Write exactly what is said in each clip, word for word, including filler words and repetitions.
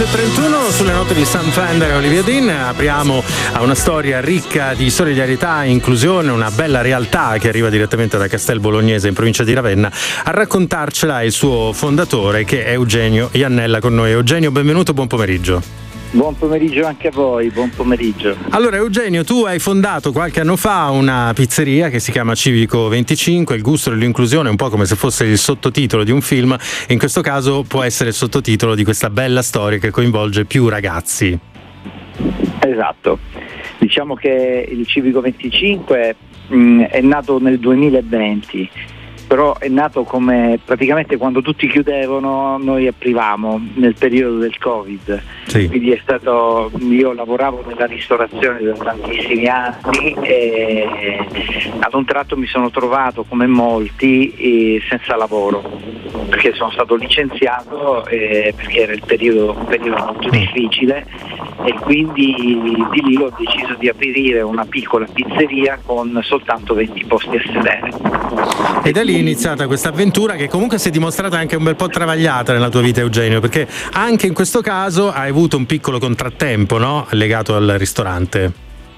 dodici e trentuno sulle note di Sam Fender e Olivia Dean apriamo a una storia ricca di solidarietà e inclusione, una bella realtà che arriva direttamente da Castel Bolognese in provincia di Ravenna. A raccontarcela il suo fondatore, che è Eugenio Iannella, con noi. Eugenio, benvenuto, buon pomeriggio. Buon pomeriggio anche a voi, buon pomeriggio. Allora Eugenio, tu hai fondato qualche anno fa una pizzeria che si chiama Civico venticinque, il gusto dell'inclusione, un po' come se fosse il sottotitolo di un film, in questo caso può essere il sottotitolo di questa bella storia che coinvolge più ragazzi. Esatto, diciamo che il Civico venticinque mh, è nato nel duemilaventi, però è nato come praticamente quando tutti chiudevano noi aprivamo nel periodo del Covid. Sì. Quindi è stato, io lavoravo nella ristorazione da tantissimi anni e ad un tratto mi sono trovato come molti eh, senza lavoro, perché sono stato licenziato eh, perché era il periodo, un periodo molto difficile, e quindi di lì ho deciso di aprire una piccola pizzeria con soltanto venti posti a sedere. E da lì è iniziata questa avventura che comunque si è dimostrata anche un bel po' travagliata nella tua vita, Eugenio, perché anche in questo caso hai avuto un piccolo contrattempo, no? Legato al ristorante.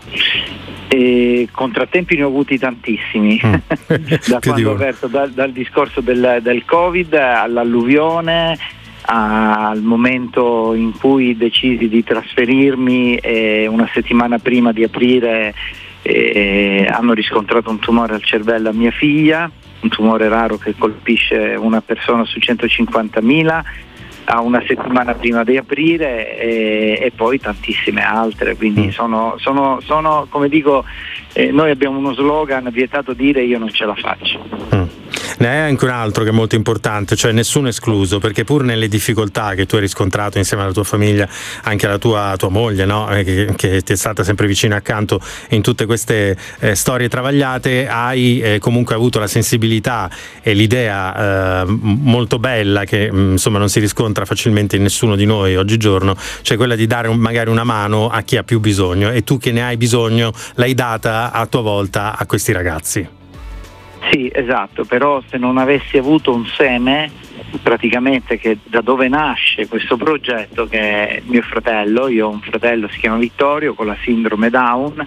E contrattempi ne ho avuti tantissimi, mm. da quando ho aperto, dal, dal discorso del, del Covid all'alluvione, al momento in cui decisi di trasferirmi e una settimana prima di aprire eh, hanno riscontrato un tumore al cervello a mia figlia, un tumore raro che colpisce una persona su centocinquantamila, a una settimana prima di aprire, e, e poi tantissime altre, quindi mm. sono, sono, sono come dico, eh, noi abbiamo uno slogan: vietato dire io non ce la faccio. Mm. Ne è anche un altro che è molto importante, cioè nessuno escluso, perché pur nelle difficoltà che tu hai riscontrato insieme alla tua famiglia, anche alla tua, tua moglie, no? che, che ti è stata sempre vicina accanto in tutte queste eh, storie travagliate, hai eh, comunque avuto la sensibilità e l'idea eh, molto bella che mh, insomma non si riscontra facilmente in nessuno di noi oggigiorno, cioè quella di dare un, magari una mano a chi ha più bisogno, e tu che ne hai bisogno l'hai data a tua volta a questi ragazzi. Sì, esatto, però se non avessi avuto un seme, praticamente, che da dove nasce questo progetto, che è mio fratello, io ho un fratello, si chiama Vittorio, con la sindrome Down,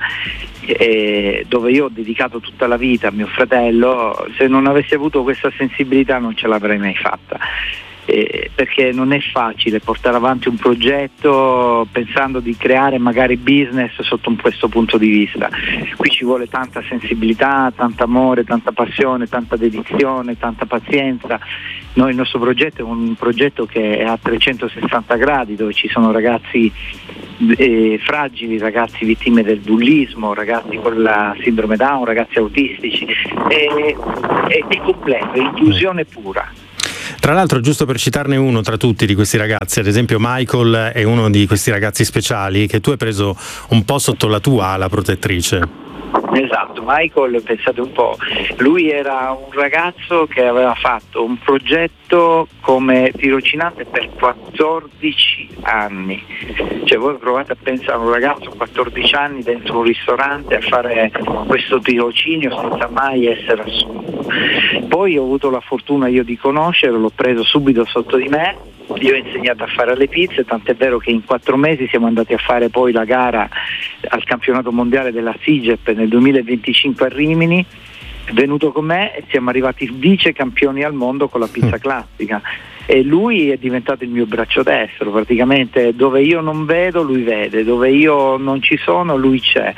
e dove io ho dedicato tutta la vita a mio fratello, se non avessi avuto questa sensibilità non ce l'avrei mai fatta. Eh, perché non è facile portare avanti un progetto pensando di creare magari business sotto un, questo punto di vista. Qui ci vuole tanta sensibilità, tanto amore, tanta passione, tanta dedizione, tanta pazienza. Noi, il nostro progetto è un progetto che è a trecentosessanta gradi, dove ci sono ragazzi eh, fragili, ragazzi vittime del bullismo, ragazzi con la sindrome Down, ragazzi autistici, è, è, è completo, è inclusione pura. Tra l'altro, giusto per citarne uno tra tutti di questi ragazzi, ad esempio Michael è uno di questi ragazzi speciali che tu hai preso un po' sotto la tua ala protettrice. Esatto, Michael, pensate un po', lui era un ragazzo che aveva fatto un progetto come tirocinante per quattordici anni, cioè voi provate a pensare a un ragazzo a quattordici anni dentro un ristorante a fare questo tirocinio senza mai essere assunto. Poi ho avuto la fortuna io di conoscerlo, l'ho preso subito sotto di me, io ho insegnato a fare le pizze, tant'è vero che in quattro mesi siamo andati a fare poi la gara al campionato mondiale della SIGEP nel duemilaventicinque a Rimini. È venuto con me e siamo arrivati vice campioni al mondo con la pizza classica, e lui è diventato il mio braccio destro, praticamente dove io non vedo lui vede, dove io non ci sono lui c'è,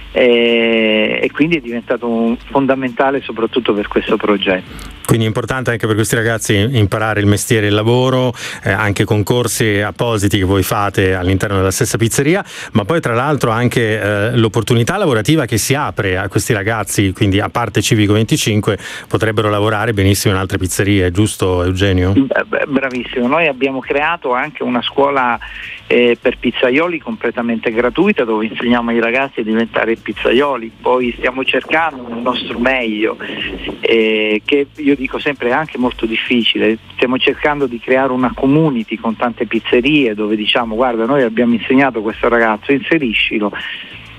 e, e quindi è diventato un, fondamentale soprattutto per questo progetto. Quindi è importante anche per questi ragazzi imparare il mestiere e il lavoro, eh, anche concorsi appositi che voi fate all'interno della stessa pizzeria, ma poi tra l'altro anche eh, l'opportunità lavorativa che si apre a questi ragazzi, quindi a parte Civico venticinque potrebbero lavorare benissimo in altre pizzerie, giusto Eugenio? Bravissimo, noi abbiamo creato anche una scuola eh, per pizzaioli completamente gratuita, dove insegniamo ai ragazzi a diventare pizzaioli. Poi stiamo cercando il nostro meglio, eh, che io dico sempre è anche molto difficile. Stiamo cercando di creare una community con tante pizzerie, dove diciamo: guarda, noi abbiamo insegnato questo ragazzo, inseriscilo.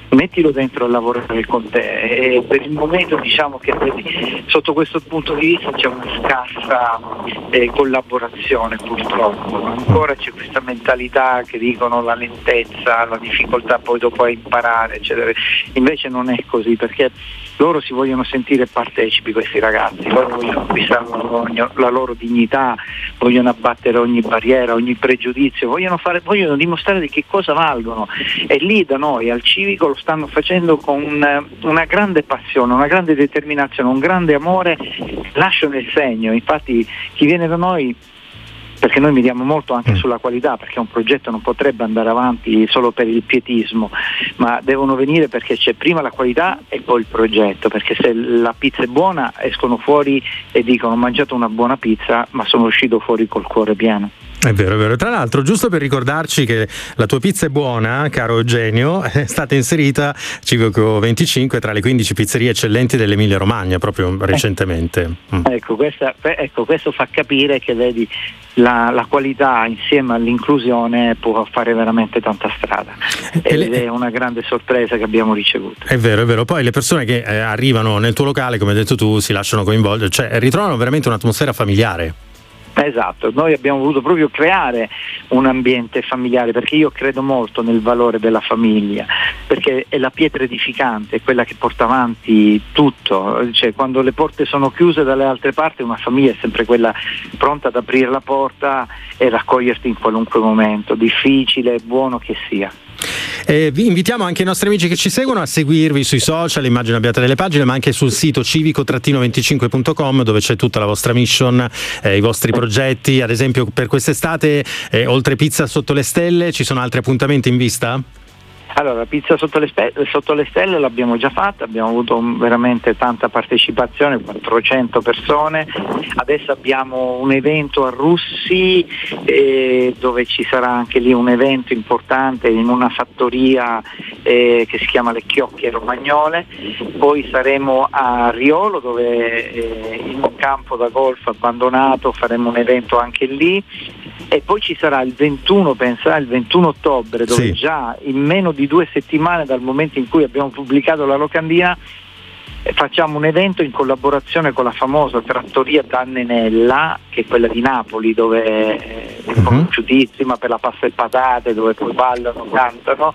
mettilo dentro a lavorare con te. E per il momento diciamo che vedi, sotto questo punto di vista c'è una scarsa eh, collaborazione purtroppo, ancora c'è questa mentalità che dicono la lentezza, la difficoltà poi dopo a imparare eccetera, invece non è così, perché loro si vogliono sentire partecipi, questi ragazzi, loro vogliono acquistare la loro dignità, vogliono abbattere ogni barriera, ogni pregiudizio, vogliono, fare, vogliono dimostrare di che cosa valgono, e lì da noi al civico lo stanno facendo con una grande passione, una grande determinazione, un grande amore, lasciano il segno. Infatti chi viene da noi, perché noi miriamo molto anche sulla qualità, perché un progetto non potrebbe andare avanti solo per il pietismo, ma devono venire perché c'è prima la qualità e poi il progetto, perché se la pizza è buona escono fuori e dicono ho mangiato una buona pizza ma sono uscito fuori col cuore pieno. È vero, è vero. Tra l'altro, giusto per ricordarci che la tua pizza è buona, caro Eugenio, è stata inserita Civico venticinque tra le quindici pizzerie eccellenti dell'Emilia Romagna proprio recentemente. Mm. Ecco, questa, ecco, questo fa capire che vedi la, la qualità insieme all'inclusione può fare veramente tanta strada, ed le... è una grande sorpresa che abbiamo ricevuto. È vero, è vero. Poi le persone che eh, arrivano nel tuo locale, come hai detto tu, si lasciano coinvolgere, cioè ritrovano veramente un'atmosfera familiare. Esatto, noi abbiamo voluto proprio creare un ambiente familiare, perché io credo molto nel valore della famiglia, perché è la pietra edificante, è quella che porta avanti tutto, cioè quando le porte sono chiuse dalle altre parti una famiglia è sempre quella pronta ad aprire la porta e raccoglierti in qualunque momento, difficile, buono che sia. Eh, vi invitiamo anche i nostri amici che ci seguono a seguirvi sui social, immagino abbiate delle pagine, ma anche sul sito civico venticinque punto com, dove c'è tutta la vostra mission, eh, i vostri progetti. Ad esempio per quest'estate, eh, oltre pizza sotto le stelle, ci sono altri appuntamenti in vista? Allora, pizza sotto le, spe- sotto le stelle l'abbiamo già fatta, abbiamo avuto veramente tanta partecipazione, quattrocento persone. Adesso abbiamo un evento a Russi eh, dove ci sarà anche lì un evento importante in una fattoria eh, che si chiama Le Chiocche Romagnole. Poi saremo a Riolo dove eh, in un campo da golf abbandonato faremo un evento anche lì. E poi ci sarà il ventuno, pensa, il ventuno ottobre, dove sì. Già in meno di due settimane dal momento in cui abbiamo pubblicato la locandina facciamo un evento in collaborazione con la famosa trattoria Dannenella, che è quella di Napoli, dove è uh-huh. conosciutissima per la pasta e patate, dove poi ballano, cantano,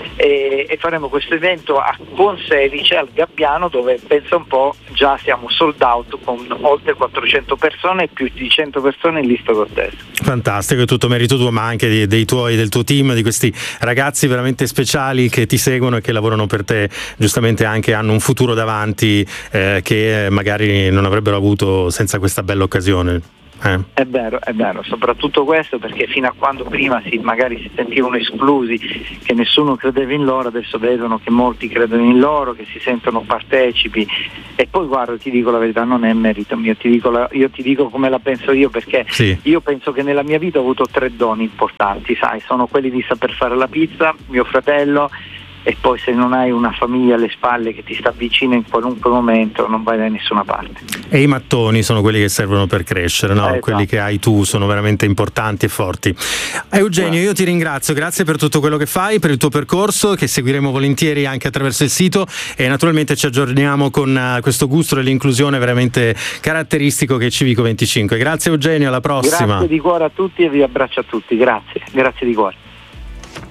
e, e faremo questo evento a Buonselice, al Gabbiano, dove pensa un po' già siamo sold out con oltre quattrocento persone e più di cento persone in lista d'attesa. Fantastico, è tutto merito tuo, ma anche dei, dei tuoi, del tuo team, di questi ragazzi veramente speciali che ti seguono e che lavorano per te, giustamente anche hanno un futuro davanti eh, che magari non avrebbero avuto senza questa bella occasione. Eh. È vero, è vero, soprattutto questo, perché fino a quando prima si, magari si sentivano esclusi, che nessuno credeva in loro, adesso vedono che molti credono in loro, che si sentono partecipi. E poi guarda, ti dico la verità, non è merito mio, ti dico la, io ti dico come la penso io, perché sì. Io penso che nella mia vita ho avuto tre doni importanti, sai, sono quelli di saper fare la pizza, mio fratello, e poi se non hai una famiglia alle spalle che ti sta vicino in qualunque momento non vai da nessuna parte. E i mattoni sono quelli che servono per crescere, no? Eh, quelli esatto. Che hai tu sono veramente importanti e forti. Eugenio, io ti ringrazio, grazie per tutto quello che fai, per il tuo percorso che seguiremo volentieri anche attraverso il sito, e naturalmente ci aggiorniamo con uh, questo gusto dell'inclusione veramente caratteristico che è Civico venticinque. Grazie Eugenio, alla prossima. Grazie di cuore a tutti e vi abbraccio a tutti, grazie, grazie di cuore.